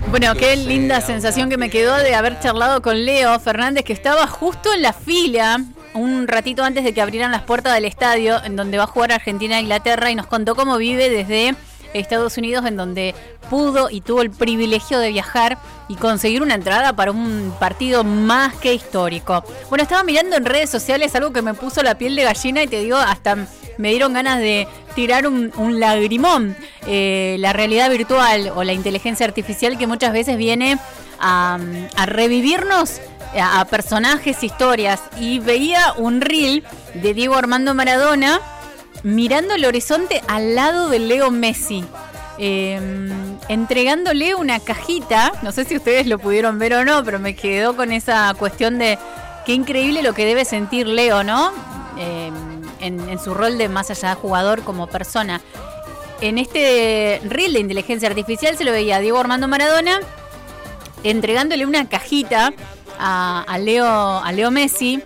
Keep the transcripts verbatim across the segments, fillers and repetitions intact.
Bueno, qué linda sensación que me quedó de haber charlado con Leo Fernández, que estaba justo en la fila un ratito antes de que abrieran las puertas del estadio en donde va a jugar Argentina e Inglaterra, y nos contó cómo vive desde Estados Unidos, en donde pudo y tuvo el privilegio de viajar y conseguir una entrada para un partido más que histórico. Bueno, estaba mirando en redes sociales algo que me puso la piel de gallina y te digo, hasta me dieron ganas de tirar un, un lagrimón. Eh, la realidad virtual o la inteligencia artificial que muchas veces viene a, a revivirnos a, a personajes, historias. Y veía un reel de Diego Armando Maradona mirando el horizonte al lado de Leo Messi, eh, entregándole una cajita. No sé si ustedes lo pudieron ver o no, pero me quedó con esa cuestión de qué increíble lo que debe sentir Leo, ¿no? Eh, en, en su rol de más allá de jugador, como persona. En este reel de inteligencia artificial se lo veía a Diego Armando Maradona entregándole una cajita a, a Leo, a Leo Messi.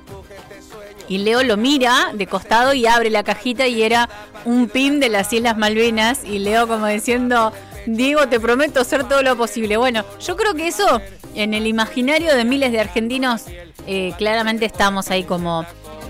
Y Leo lo mira de costado y abre la cajita y era un pin de las Islas Malvinas. Y Leo como diciendo, Diego, te prometo hacer todo lo posible. Bueno, yo creo que eso en el imaginario de miles de argentinos, eh, claramente estamos ahí como...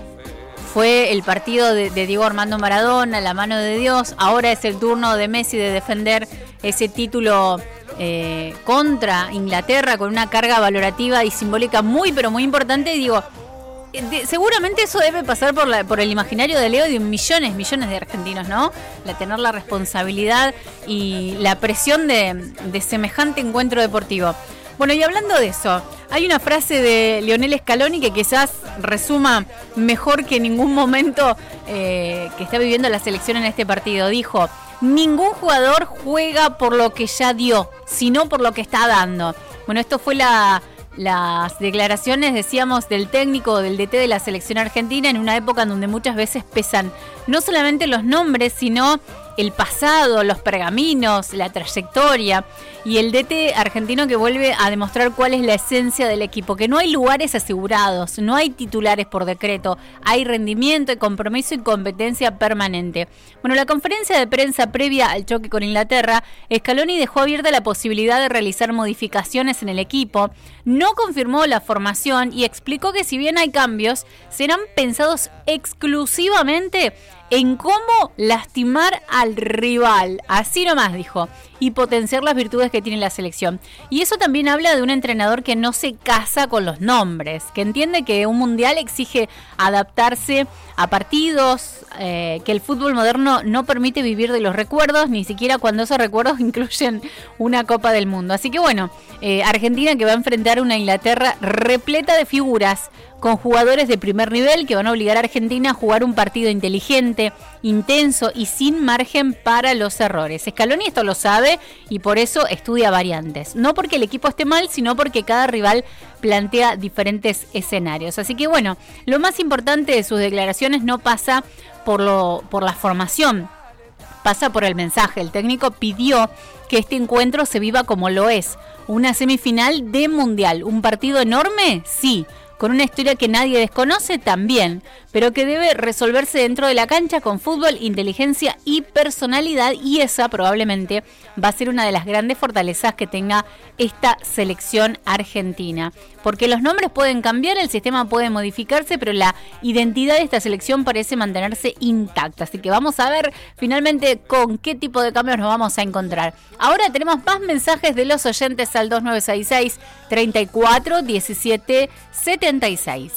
Fue el partido de, de Diego Armando Maradona, la mano de Dios. Ahora es el turno de Messi de defender ese título eh, contra Inglaterra con una carga valorativa y simbólica muy, pero muy importante. Y digo... De, seguramente eso debe pasar por, la, por el imaginario de Leo y de millones, millones de argentinos, ¿no? La tener la responsabilidad y la presión de, de semejante encuentro deportivo. Bueno, y hablando de eso, hay una frase de Lionel Scaloni que quizás resuma mejor que ningún momento eh, que está viviendo la selección en este partido. Dijo, ningún jugador juega por lo que ya dio, sino por lo que está dando. Bueno, esto fue la... Las declaraciones, decíamos, del técnico, del D T de la selección argentina en una época en donde muchas veces pesan no solamente los nombres, sino el pasado, los pergaminos, la trayectoria, y el D T argentino que vuelve a demostrar cuál es la esencia del equipo, que no hay lugares asegurados, no hay titulares por decreto, hay rendimiento, compromiso y competencia permanente. Bueno, la conferencia de prensa previa al choque con Inglaterra, Scaloni dejó abierta la posibilidad de realizar modificaciones en el equipo, no confirmó la formación y explicó que si bien hay cambios, serán pensados exclusivamente en cómo lastimar al rival, así nomás dijo, y potenciar las virtudes que tiene la selección. Y eso también habla de un entrenador que no se casa con los nombres, que entiende que un mundial exige adaptarse a partidos, eh, que el fútbol moderno no permite vivir de los recuerdos, ni siquiera cuando esos recuerdos incluyen una Copa del Mundo. Así que bueno, eh, Argentina que va a enfrentar una Inglaterra repleta de figuras, con jugadores de primer nivel que van a obligar a Argentina a jugar un partido inteligente, intenso y sin margen para los errores. Scaloni esto lo sabe y por eso estudia variantes. No porque el equipo esté mal, sino porque cada rival plantea diferentes escenarios. Así que bueno, lo más importante de sus declaraciones no pasa por, lo, por la formación, pasa por el mensaje. El técnico pidió que este encuentro se viva como lo es, una semifinal de mundial. ¿Un partido enorme? Sí. Con una historia que nadie desconoce también, pero que debe resolverse dentro de la cancha con fútbol, inteligencia y personalidad, y esa probablemente va a ser una de las grandes fortalezas que tenga esta selección argentina. Porque los nombres pueden cambiar, el sistema puede modificarse, pero la identidad de esta selección parece mantenerse intacta. Así que vamos a ver finalmente con qué tipo de cambios nos vamos a encontrar. Ahora tenemos más mensajes de los oyentes al dos nueve seis seis, treinta y cuatro, diecisiete, setenta y seis.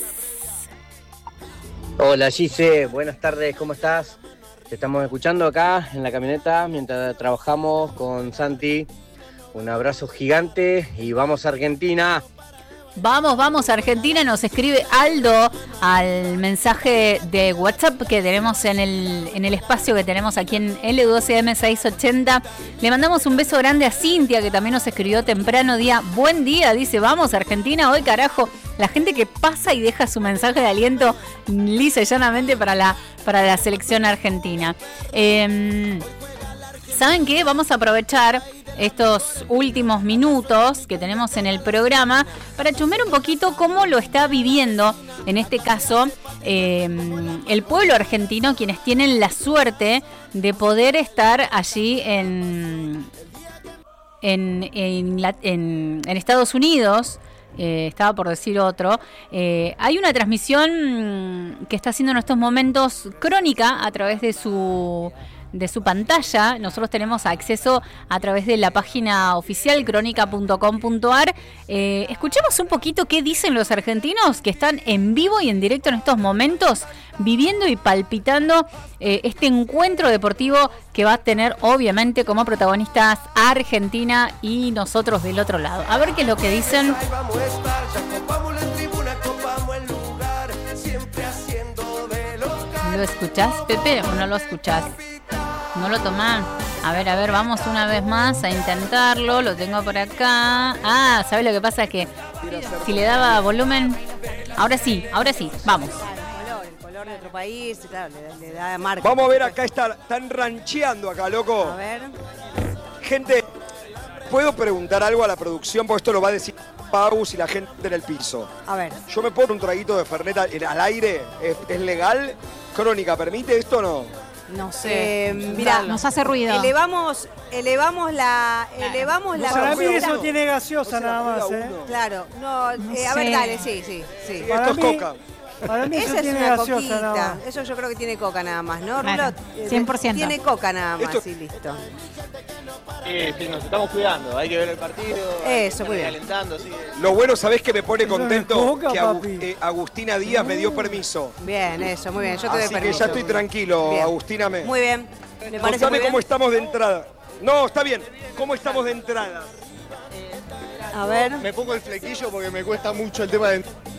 Hola Gise, buenas tardes, ¿cómo estás? Te estamos escuchando acá en la camioneta mientras trabajamos con Santi. Un abrazo gigante y vamos a Argentina. Vamos, vamos a Argentina, nos escribe Aldo al mensaje de WhatsApp que tenemos en el, en el espacio que tenemos aquí en L doce M seiscientos ochenta. Le mandamos un beso grande a Cintia, que también nos escribió temprano día. Buen día, dice, vamos a Argentina hoy, carajo. La gente que pasa y deja su mensaje de aliento lisa y llanamente para la, para la selección argentina. Eh, ¿Saben qué? Vamos a aprovechar estos últimos minutos que tenemos en el programa para chusmear un poquito cómo lo está viviendo, en este caso, eh, el pueblo argentino, quienes tienen la suerte de poder estar allí en, en, en, la, en, en Estados Unidos, eh, estaba por decir otro, eh, hay una transmisión que está haciendo en estos momentos Crónica a través de su... de su pantalla. Nosotros tenemos acceso a través de la página oficial crónica punto com punto a r. Eh, escuchemos un poquito qué dicen los argentinos que están en vivo y en directo en estos momentos, viviendo y palpitando eh, este encuentro deportivo que va a tener obviamente como protagonistas a Argentina y nosotros del otro lado. A ver qué es lo que dicen. ¿Lo escuchás, Pepe, o no lo escuchás? ¿No lo tomás? A ver, a ver, vamos una vez más a intentarlo. Lo tengo por acá. Ah, ¿sabes lo que pasa? Es que si le daba volumen... Ahora sí, ahora sí, vamos. El color de otro país, claro, le, le da marca. Vamos a ver, acá está, están rancheando acá, loco. A ver. Gente, ¿puedo preguntar algo a la producción? Porque esto lo va a decir Pau y la gente en el piso. A ver. ¿Yo me pongo un traguito de Fernet al, al aire? ¿Es, ¿Es legal? ¿Crónica permite esto o no? No sé. Eh, mira, nos hace ruido. Elevamos, elevamos la, claro. elevamos la. Para mí eso no. tiene gaseosa nada más, ¿eh? Claro, no, no eh, a ver, dale, sí, sí, sí. sí esto es coca. Para mí eso, eso tiene es una gaseosa coquita. nada más. Eso yo creo que tiene coca nada más, ¿no, claro, Rulo? cien por ciento. Tiene coca nada más, Esto... y listo. Eh, sí, nos estamos cuidando, hay que ver el partido. Eso, muy bien. Alentando, sí. Lo bueno, ¿sabés que me pone contento? Coca, que Agu eh, Agustina Díaz uh. me dio permiso. Bien, eso, muy bien. Yo te doy Así permiso. que ya estoy tranquilo, bien. Agustina. Me... Muy bien. Me parece Contame muy bien. cómo estamos de entrada. No, está bien. ¿Cómo estamos de entrada? A ver. Me pongo el flequillo porque me cuesta mucho el tema de...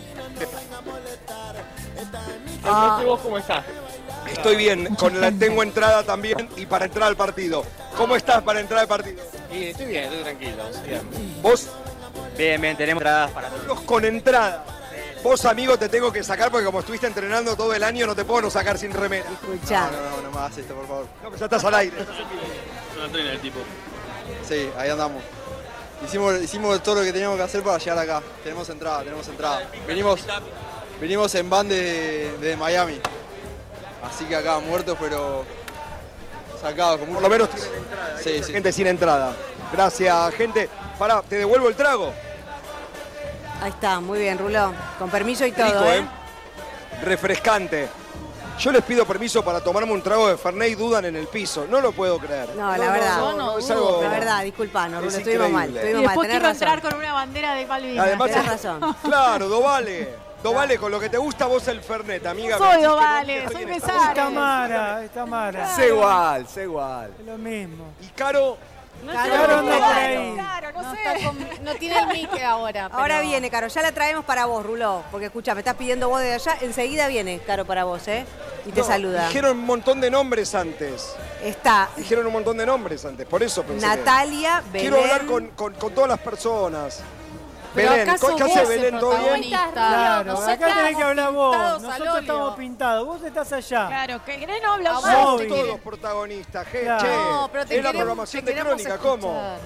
Ah. ¿Vos cómo estás? Estoy bien, con la, tengo entrada también y para entrar al partido. ¿Cómo estás para entrar al partido? Sí, estoy bien, estoy tranquilo. Bien. ¿Vos? Bien, bien, tenemos entradas para todos. Con entrada. Vos, amigo, te tengo que sacar porque como estuviste entrenando todo el año no te puedo no sacar sin remera. Escuchá. No, no, no, no me hagas esto, por favor. No, que ya estás al aire. No entrena el tipo. Sí, ahí andamos. Hicimos, hicimos todo lo que teníamos que hacer para llegar acá. Tenemos entrada, tenemos entrada. Venimos, venimos en van de, de Miami. Así que acá muertos, pero sacados. Con Por lo menos tienen entrada. Sí, sí. Gente sin entrada. Gracias, gente. Pará, te devuelvo el trago. Ahí está, muy bien, Rulo. Con permiso y todo, Rico, ¿eh? ¿eh? Refrescante. Yo les pido permiso para tomarme un trago de Fernet y dudan en el piso. No lo puedo creer. No, la verdad. No, no, no, es algo... La verdad, disculpanos, Rulo, Es estuvimos mal. increíble. Estuvimos Y mal, después tenés quiero razón. entrar con una bandera de Malvinas. Además, Tenés razón. Claro, Dovale. Dovale, con lo que te gusta vos el Fernet, amiga. Soy Me decís que Dovale, no soy tienes- Besares. Está Mara, está Mara. Sé igual, sé igual. Es lo mismo. Y Caro, No Claro, sé, no, no, claro. claro, no, No, sé. está con- no tiene el mic ahora. pero- Ahora viene, Caro, ya la traemos para vos, Rulo. Porque escucha, me estás pidiendo vos de allá. Enseguida viene, Caro, para vos, ¿eh? Y te no, saluda. dijeron un montón de nombres antes. Está Dijeron un montón de nombres antes, por eso pensé. Natalia, que... Belén. Quiero hablar con, con, con todas las personas. Pero Belén, acá sos ¿qué hace vos el Belén? ¿Todo bien? protagonista. Claro, Nosotros acá tenés que hablar vos. pintados al Nosotros óleo. estamos pintados. Vos estás allá. Claro, que querés no hablar A más. vos Somos te Móvil. todos protagonistas, gente. Claro. Che, No, pero te es la queremos- programación te de queremos Crónica, ¿cómo? escuchar.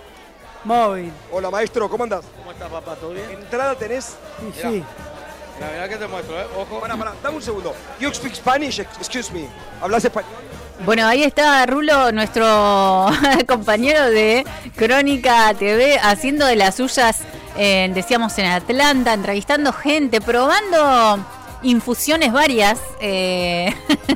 Móvil. Hola, maestro, ¿cómo andás? ¿Cómo estás, papá? ¿Todo bien? Entrada tenés... Y sí. Mira, mira que te muestro, ¿eh? Ojo. Pará, pará, dame un segundo. You speak Spanish, excuse me. ¿Hablas español? Bueno, ahí está Rulo, nuestro compañero de Crónica T V, haciendo de las suyas, eh, decíamos, en Atlanta, entrevistando gente, probando infusiones varias. Eh,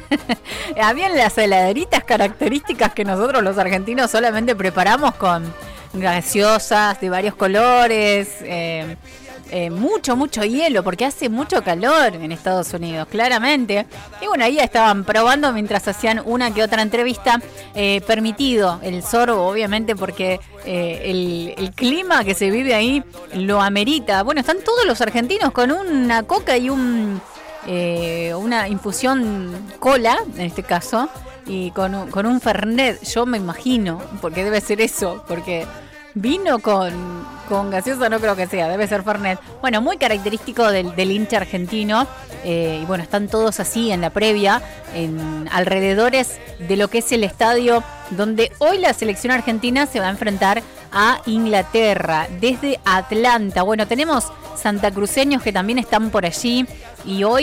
habían las heladeritas características que nosotros los argentinos solamente preparamos con gaseosas de varios colores, eh, eh, mucho, mucho hielo, porque hace mucho calor en Estados Unidos, claramente. Y bueno, ahí estaban probando mientras hacían una que otra entrevista, eh, permitido el sorbo, obviamente, porque eh, el, el clima que se vive ahí lo amerita. Bueno, están todos los argentinos con una coca y un eh, una infusión cola, en este caso, y con un, con un Fernet, yo me imagino, porque debe ser eso, porque vino con, con gaseosa no creo que sea, debe ser Fernet. Bueno, muy característico del, del hincha argentino, eh, y bueno, están todos así en la previa, en alrededores de lo que es el estadio donde hoy la selección argentina se va a enfrentar a Inglaterra, desde Atlanta. Bueno, tenemos santacruceños que también están por allí, y hoy